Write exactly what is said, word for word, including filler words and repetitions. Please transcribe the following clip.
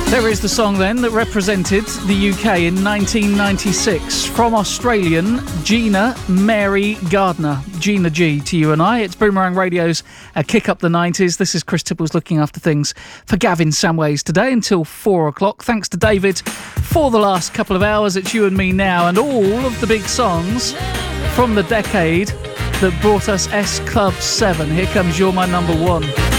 There is the song then that represented the U K in nineteen ninety-six from Australian Gina Mary Gardner. Gina G to you and I. It's Boomerang Radio's uh, Kick Up the nineties. This is Chris Tibbles looking after things for Gavin Samways today until four o'clock. Thanks to David for the last couple of hours. It's you and me now and all of the big songs from the decade that brought us S Club seven. Here comes You're My Number One.